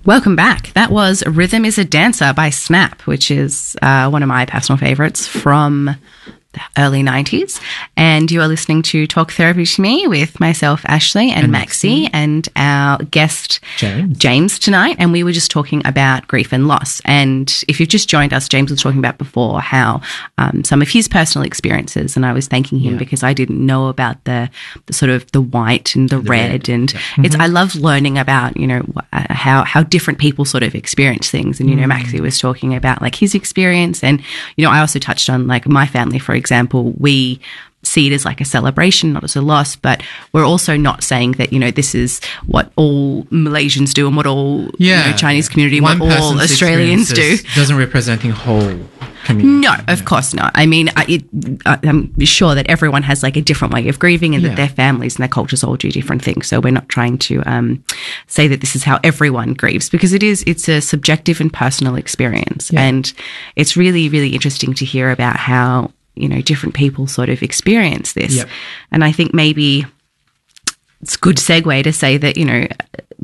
Welcome back. That was Rhythm is a Dancer by Snap, which is one of my personal favorites from the early 90s. And you are listening to Talk Therapy to Me with myself, Ashley, and Maxie, and our guest, James, tonight. And we were just talking about grief and loss. And if you've just joined us, James was talking about before how some of his personal experiences, and I was thanking him because I didn't know about the sort of the white and the red. And it's I love learning about, you know, how different people sort of experience things. And, you know, Maxie was talking about like his experience. And, you know, I also touched on like my family, for example, we see it as like a celebration, not as a loss, but we're also not saying that, you know, this is what all Malaysians do and what all Chinese community, what all Australians do. Doesn't representing whole community. No, of course not. I mean, I'm sure that everyone has like a different way of grieving and that their families and their cultures all do different things. So we're not trying to say that this is how everyone grieves, because it's a subjective and personal experience. Yeah. And it's really, really interesting to hear about how, you know, different people sort of experience this. Yep. And I think maybe it's a good segue to say that, you know,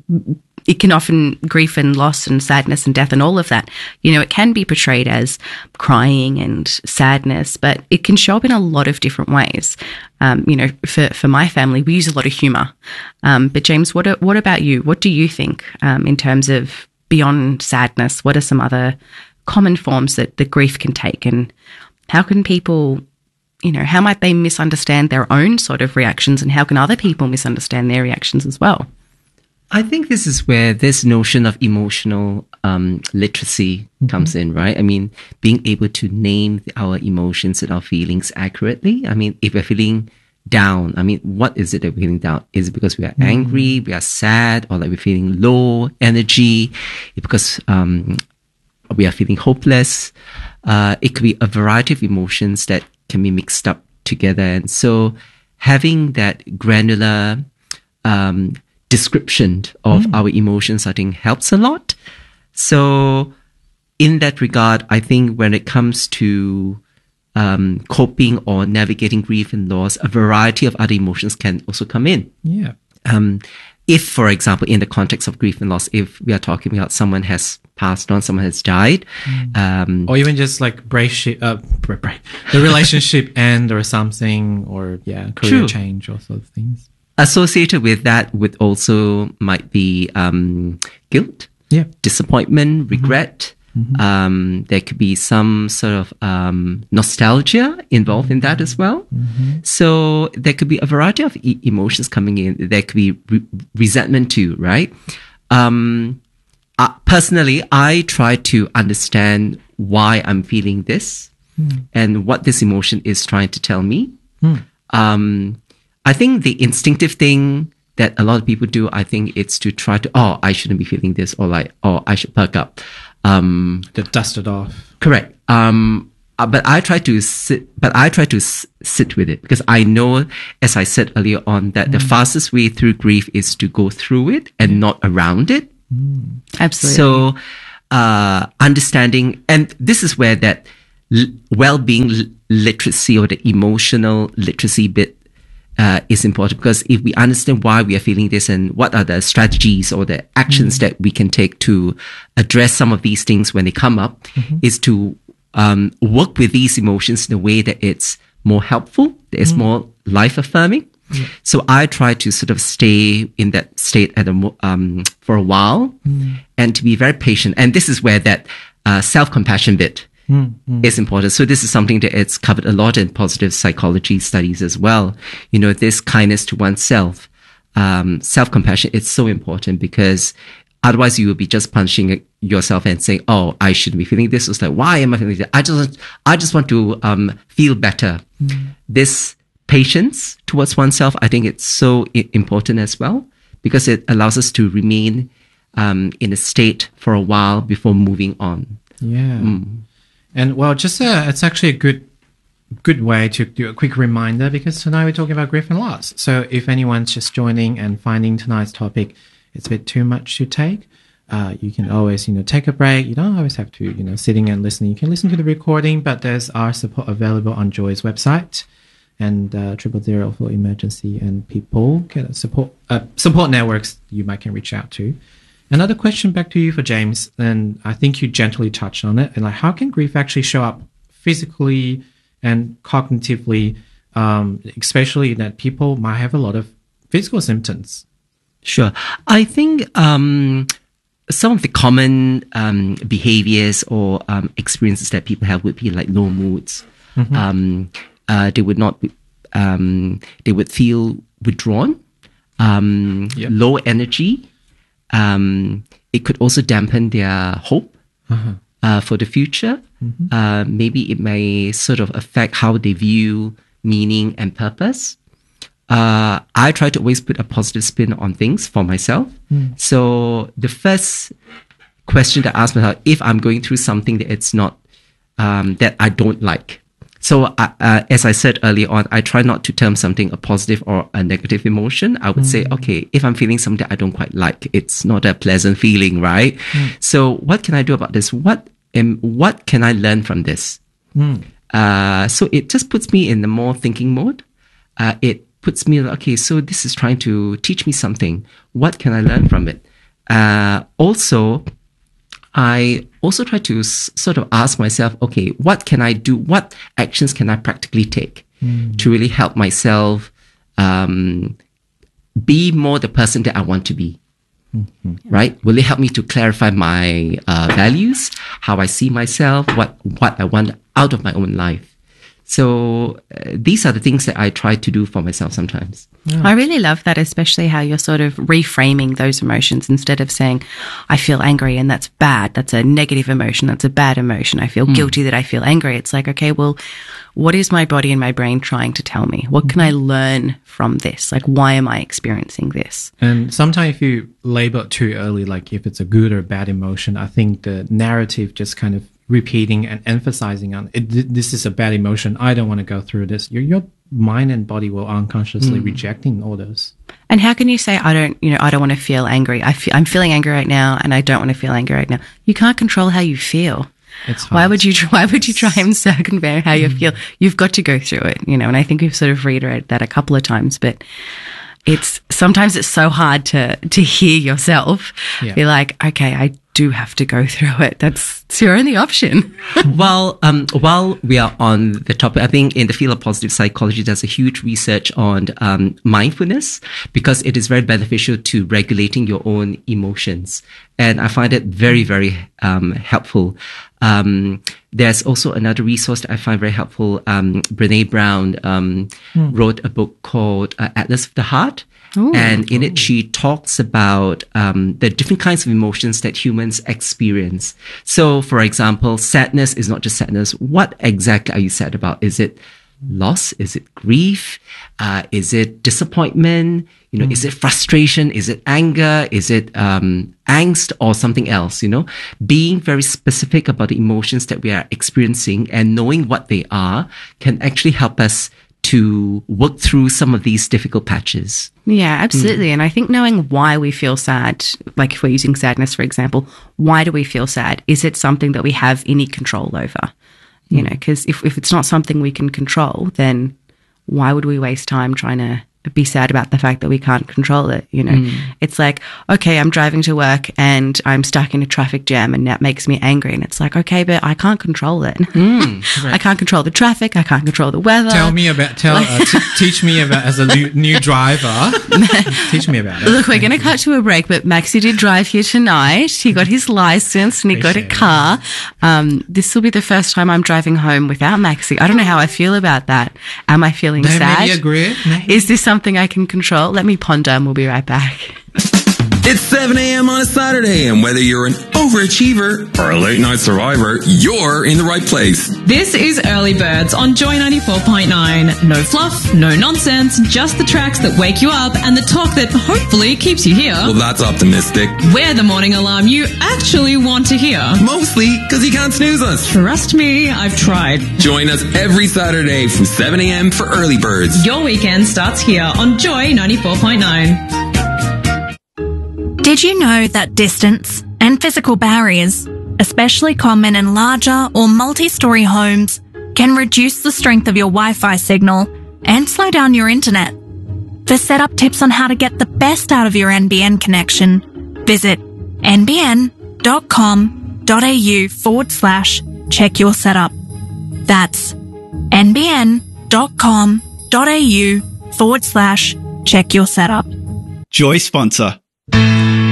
it can often, grief and loss and sadness and death and all of that, you know, it can be portrayed as crying and sadness, but it can show up in a lot of different ways. You know, for my family, we use a lot of humour. But James, what about you? What do you think in terms of beyond sadness? What are some other common forms that the grief can take, and how can people, you know, how might they misunderstand their own sort of reactions, and how can other people misunderstand their reactions as well? I think this is where this notion of emotional literacy comes in, right? I mean, being able to name our emotions and our feelings accurately. I mean, if we're feeling down, I mean, what is it that we're feeling down? Is it because we are angry, we are sad, or like we're feeling low energy? Because we are feeling hopeless? It could be a variety of emotions that can be mixed up together. And so having that granular description of our emotions, I think, helps a lot. So in that regard, I think when it comes to coping or navigating grief and loss, a variety of other emotions can also come in. Yeah. If, for example, in the context of grief and loss, if we are talking about someone has passed on, someone has died, or even just like the relationship end or something, or career change or sort of things. Associated with that would also might be guilt, disappointment, regret. There could be some sort of nostalgia involved in that as well. So there could be a variety of emotions coming in. There could be resentment too, right? Personally, I try to understand why I'm feeling this and what this emotion is trying to tell me. I think the instinctive thing that a lot of people do, I think it's to try to, I shouldn't be feeling this, or like, I should perk up. To dust it off. Correct. But I try to sit with it, because I know, as I said earlier on, that the fastest way through grief is to go through it and not around it. Absolutely. So, understanding, and this is where that well-being literacy or the emotional literacy bit is important, because if we understand why we are feeling this and what are the strategies or the actions that we can take to address some of these things when they come up, is to work with these emotions in a way that it's more helpful, that it's more life-affirming. So I try to sort of stay in that state for a while and to be very patient. And this is where that self-compassion bit is important. So this is something that it's covered a lot in positive psychology studies as well. You know, this kindness to oneself, self-compassion, it's so important, because otherwise you will be just punishing yourself and saying, I shouldn't be feeling this. It's like, why am I feeling this? I just want to feel better. This patience towards oneself, I think it's so important as well, because it allows us to remain in a state for a while before moving on. Yeah. And well, just it's actually a good way to do a quick reminder, because tonight we're talking about grief and loss. So if anyone's just joining and finding tonight's topic it's a bit too much to take, you can always, take a break. You don't always have to, sitting and listening. You can listen to the recording, but there's our support available on Joy's website, and 000 for emergency and people support networks you can reach out to. Another question back to you for James, and I think you gently touched on it. And like, how can grief actually show up physically and cognitively, especially that people might have a lot of physical symptoms? Sure. I think some of the common behaviors or experiences that people have would be like low moods. They would not be, they would feel withdrawn, low energy. It could also dampen their hope for the future. Maybe it may sort of affect how they view meaning and purpose. I try to always put a positive spin on things for myself. So the first question that I ask myself, if I'm going through something that it's not, that I don't like. So as I said earlier on, I try not to term something a positive or a negative emotion. I would say, okay, if I'm feeling something that I don't quite like, it's not a pleasant feeling, right? So what can I do about this? What can I learn from this? So it just puts me in the more thinking mode. It puts me, okay, so this is trying to teach me something. What can I learn from it? Also, I also try to sort of ask myself, okay, what can I do? What actions can I practically take to really help myself be more the person that I want to be? Right? Will it help me to clarify my values, how I see myself, what I want out of my own life? So these are the things that I try to do for myself sometimes. I really love that, especially how you're sort of reframing those emotions instead of saying, I feel angry and that's bad. That's a negative emotion. That's a bad emotion. I feel guilty that I feel angry. It's like, okay, well, what is my body and my brain trying to tell me? What can I learn from this? Like, why am I experiencing this? And sometimes if you label it too early, like if it's a good or bad emotion, I think the narrative just kind of repeating and emphasizing on it, this is a bad emotion. I don't want to go through this. Your mind and body will unconsciously rejecting all those. And how can you say, I don't want to feel angry. I'm feeling angry right now and I don't want to feel angry right now. You can't control how you feel. It's hard. Why would you try and circumvent how you feel? You've got to go through it, and I think we've sort of reiterated that a couple of times, but sometimes it's so hard to hear yourself be like, okay, I do have to go through it. It's your only option. Well, while we are on the topic, I think in the field of positive psychology, there's a huge research on mindfulness because it is very beneficial to regulating your own emotions. And I find it very, very helpful. There's also another resource that I find very helpful. Brené Brown wrote a book called Atlas of the Heart. And in it, she talks about the different kinds of emotions that humans experience. So, for example, sadness is not just sadness. What exactly are you sad about? Is it loss? Is it grief? Is it disappointment? Is it frustration? Is it anger? Is it angst or something else? Being very specific about the emotions that we are experiencing and knowing what they are can actually help us to work through some of these difficult patches. Yeah, absolutely. And I think knowing why we feel sad, like if we're using sadness, for example, why do we feel sad? Is it something that we have any control over? Because if it's not something we can control, then why would we waste time trying to be sad about the fact that we can't control it? It's like, okay, I'm driving to work and I'm stuck in a traffic jam and that makes me angry. And it's like, okay, but I can't control it. I can't control the traffic. I can't control the weather. Teach me about as a new driver. Teach me about it. Look, we're going to cut to a break, but Maxi did drive here tonight. He got his license and he got a car. This will be the first time I'm driving home without Maxi. I don't know how I feel about that. Am I feeling sad? Maybe agree. Is this something I can control? Let me ponder and we'll be right back. It's 7 a.m. on a Saturday, and whether you're an overachiever or a late night survivor, you're in the right place. This is Early Birds on Joy 94.9. No fluff, no nonsense, just the tracks that wake you up and the talk that hopefully keeps you here. Well, that's optimistic. We're the morning alarm you actually want to hear. Mostly because you can't snooze us. Trust me, I've tried. Join us every Saturday from 7 a.m. for Early Birds. Your weekend starts here on Joy 94.9. Did you know that distance and physical barriers, especially common in larger or multi-story homes, can reduce the strength of your Wi-Fi signal and slow down your internet? For setup tips on how to get the best out of your NBN connection, visit nbn.com.au/check your setup. That's nbn.com.au/check your setup. Joy sponsor.